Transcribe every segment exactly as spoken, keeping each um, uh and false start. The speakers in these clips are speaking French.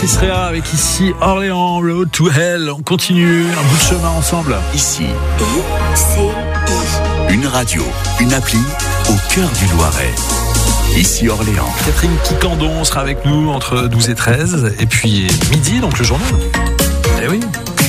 Chris Rea avec ici Orléans, Road to Hell. On continue un bout de chemin ensemble. Ici, I, C, I. Une radio, une appli au cœur du Loiret. Ici Orléans. Catherine Quicandon sera avec nous entre douze et treize. Et puis midi, donc le journal. Eh oui.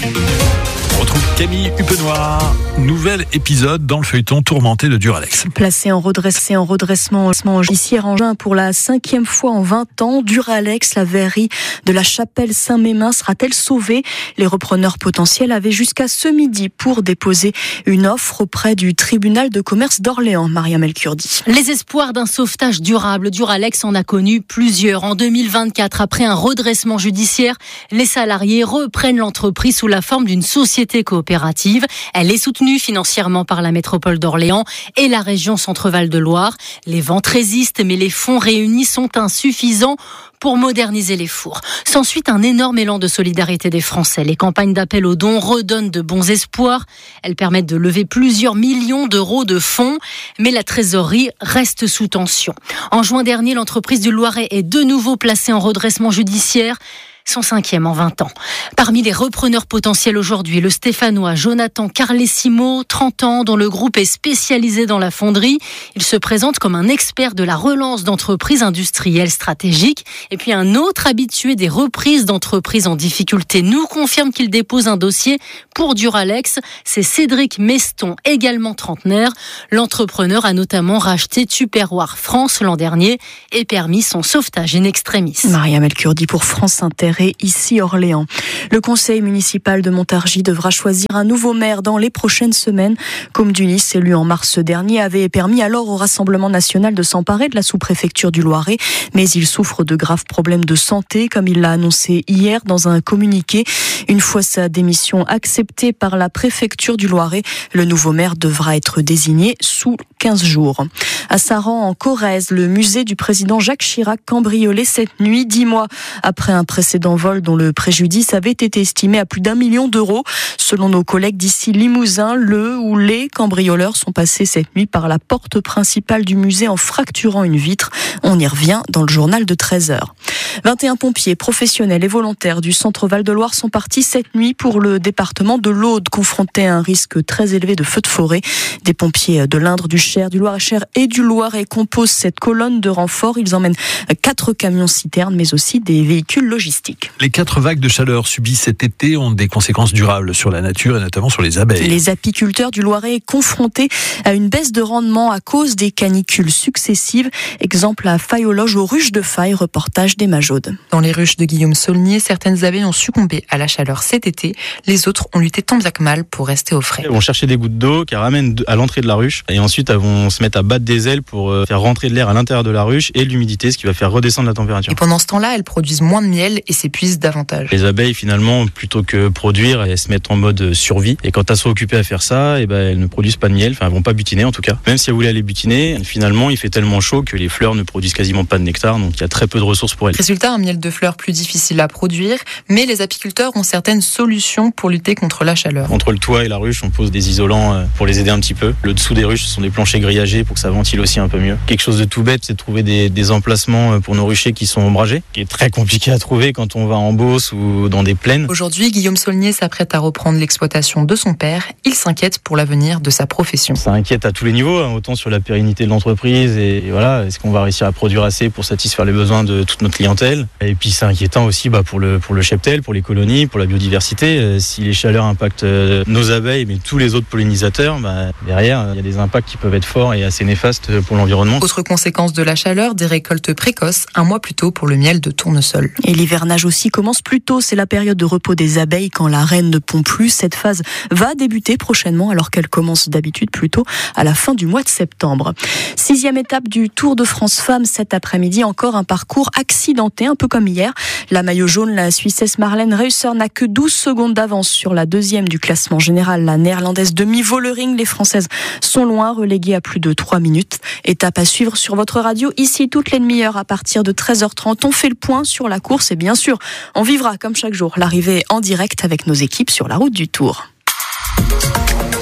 On retrouve Camille Huppenoir. Nouvel épisode dans le feuilleton tourmenté de Duralex. Placé en redressement, en redressement judiciaire en juin pour la cinquième fois en vingt ans, Duralex, la verrerie de la Chapelle-Saint-Mémin, sera-t-elle sauvée? Les repreneurs potentiels avaient jusqu'à ce midi pour déposer une offre auprès du tribunal de commerce d'Orléans. Mariam El-Kurdi. Les espoirs d'un sauvetage durable, Duralex en a connu plusieurs. En deux mille vingt-quatre, après un redressement judiciaire, les salariés reprennent l'entreprise sous la forme d'une société coopérative. Elle est soutenue financièrement par la métropole d'Orléans et la région Centre-Val de Loire. Les ventes résistent, mais les fonds réunis sont insuffisants pour moderniser les fours. S'ensuit un énorme élan de solidarité des Français. Les campagnes d'appel aux dons redonnent de bons espoirs. Elles permettent de lever plusieurs millions d'euros de fonds, mais la trésorerie reste sous tension. En juin dernier, l'entreprise du Loiret est de nouveau placée en redressement judiciaire. Son cinquième en vingt ans. Parmi les repreneurs potentiels aujourd'hui, le Stéphanois Jonathan Carlesimo, trente ans, dont le groupe est spécialisé dans la fonderie. Il se présente comme un expert de la relance d'entreprises industrielles stratégiques. Et puis un autre habitué des reprises d'entreprises en difficulté nous confirme qu'il dépose un dossier pour Duralex. C'est Cédric Meston, également trentenaire. L'entrepreneur a notamment racheté Tupperware France l'an dernier et permis son sauvetage in extremis. Mariam El-Kurdi pour France Inter. Et ici Orléans. Le conseil municipal de Montargis devra choisir un nouveau maire dans les prochaines semaines. Comme Dunis, élu en mars dernier, avait permis alors au Rassemblement national de s'emparer de la sous-préfecture du Loiret, mais il souffre de graves problèmes de santé, comme il l'a annoncé hier dans un communiqué. Une fois sa démission acceptée par la préfecture du Loiret, le nouveau maire devra être désigné sous quinze jours. À Saran, en Corrèze, le musée du président Jacques Chirac cambriolé cette nuit, dix mois après un précédent vol dont le préjudice avait été estimé à plus d'un million d'euros. Selon nos collègues d'ici Limousin, le ou les cambrioleurs sont passés cette nuit par la porte principale du musée en fracturant une vitre. On y revient dans le journal de treize heures. vingt et un pompiers professionnels et volontaires du Centre Val de Loire sont partis cette nuit pour le département de l'Aude, confronté à un risque très élevé de feux de forêt. Des pompiers de l'Indre, du Cher, du Loir-et-Cher et du Loiret composent cette colonne de renfort. Ils emmènent quatre camions citernes, mais aussi des véhicules logistiques. Les quatre vagues de chaleur subies cet été ont des conséquences durables sur la nature et notamment sur les abeilles. Les apiculteurs du Loiret sont confrontés à une baisse de rendement à cause des canicules successives. Exemple à Fayologe, aux ruches de Faye, reportage d'Emma Jaude. Dans les ruches de Guillaume Saulnier, certaines abeilles ont succombé à la chaleur cet été. Les autres ont lutté tant bien que mal pour rester au frais. Elles vont chercher des gouttes d'eau qu'elles ramènent à l'entrée de la ruche et ensuite elles vont se mettre à battre des ailes pour faire rentrer de l'air à l'intérieur de la ruche et l'humidité, ce qui va faire redescendre la température. Et pendant ce temps-là, elles produisent moins de miel et s'épuisent davantage. Les abeilles, finalement, plutôt que produire, elles se mettent en mode survie. Et quand elles sont occupées à faire ça, et ben, elles ne produisent pas de miel. Enfin, elles vont pas butiner, en tout cas. Même si elles voulaient aller butiner, finalement, il fait tellement chaud que les fleurs ne produisent quasiment pas de nectar. Donc, il y a très peu de ressources pour elles. Résultat, un miel de fleurs plus difficile à produire. Mais les apiculteurs ont certaines solutions pour lutter contre la chaleur. Entre le toit et la ruche, on pose des isolants pour les aider un petit peu. Le dessous des ruches, ce sont des planchers grillagés pour que ça ventile aussi un peu mieux. Quelque chose de tout bête, c'est de trouver des, des emplacements pour nos ruchers qui sont ombragés, qui est très compliqué à trouver quand on va en Beauce ou dans des plaines. Aujourd'hui, Guillaume Saulnier s'apprête à reprendre l'exploitation de son père. Il s'inquiète pour l'avenir de sa profession. Ça inquiète à tous les niveaux, hein, autant sur la pérennité de l'entreprise et, et voilà, est-ce qu'on va réussir à produire assez pour satisfaire les besoins de toute notre clientèle. Et puis c'est inquiétant aussi bah, pour le pour le cheptel, pour les colonies, pour la biodiversité. Euh, si les chaleurs impactent euh, nos abeilles, mais tous les autres pollinisateurs, bah, derrière il y a des impacts qui peuvent être forts et assez néfastes pour l'environnement. Autre conséquence de la chaleur, des récoltes précoces, un mois plus tôt pour le miel de tournesol. Et l'hivernage aussi commence plus tôt. C'est la période de repos des abeilles quand la reine ne pond plus. Cette phase va débuter prochainement alors qu'elle commence d'habitude plutôt à la fin du mois de septembre. Sixième étape du Tour de France Femmes cet après-midi. Encore un parcours accidenté, un peu comme hier. La maillot jaune, la Suissesse Marlène Reusser n'a que douze secondes d'avance sur la deuxième du classement général, la néerlandaise Demi Vollering. Les Françaises sont loin, reléguées à plus de trois minutes. Étape à suivre sur votre radio, ici toutes les demi-heures à partir de treize heures trente. On fait le point sur la course et bien sûr, on vivra comme chaque jour l'arrivée en direct avec nos équipes sur la route du Tour.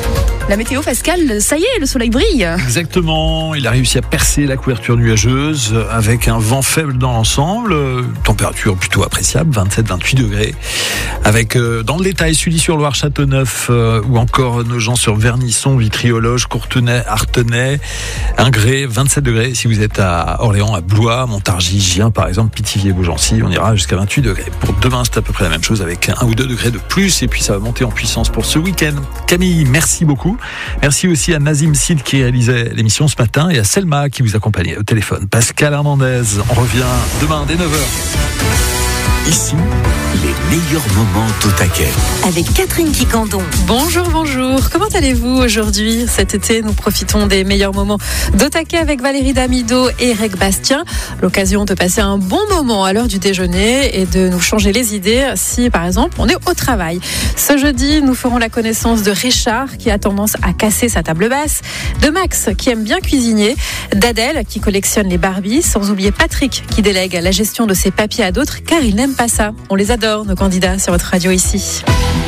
La météo, Pascal, ça y est, le soleil brille. Exactement, il a réussi à percer la couverture nuageuse avec un vent faible dans l'ensemble, température plutôt appréciable, vingt-sept à vingt-huit degrés. Avec euh, dans le détail Sully-sur-Loire, Châteauneuf euh, ou encore Nogent sur Vernisson, Vitry-aux-Loges, Courtenay, Artenay, Ingré, vingt-sept degrés. Si vous êtes à Orléans, à Blois, Montargis, Gien par exemple, Pithiviers, Beaugency, on ira jusqu'à vingt-huit degrés. Pour demain, c'est à peu près la même chose avec un ou deux degrés de plus et puis ça va monter en puissance pour ce week-end. Camille, merci beaucoup. Merci aussi à Nazim Sid qui réalisait l'émission ce matin et à Selma qui vous accompagnait au téléphone. Pascal Hernandez, on revient demain dès neuf heures. Ici, les meilleurs moments d'Au Taquet. Avec Catherine Quicandon. Bonjour, bonjour. Comment allez-vous aujourd'hui ? Cet été, nous profitons des meilleurs moments d'Au Taquet avec Valérie Damido et Eric Bastien. L'occasion de passer un bon moment à l'heure du déjeuner et de nous changer les idées si, par exemple, on est au travail. Ce jeudi, nous ferons la connaissance de Richard qui a tendance à casser sa table basse, de Max qui aime bien cuisiner, d'Adèle qui collectionne les Barbies, sans oublier Patrick qui délègue la gestion de ses papiers à d'autres car il n'aime pas ça. On les adore, nos candidats, sur votre radio ici.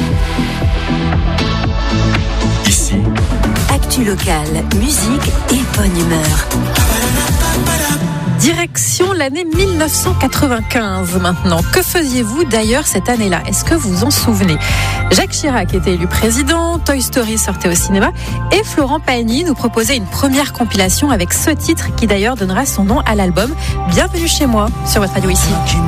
Ici, Actu locale, musique et bonne humeur. Direction l'année mille neuf cent quatre-vingt-quinze maintenant. Que faisiez-vous d'ailleurs cette année-là ? Est-ce que vous vous en souvenez ? Jacques Chirac était élu président, Toy Story sortait au cinéma et Florent Pagny nous proposait une première compilation avec ce titre qui d'ailleurs donnera son nom à l'album Bienvenue chez moi sur votre radio ici.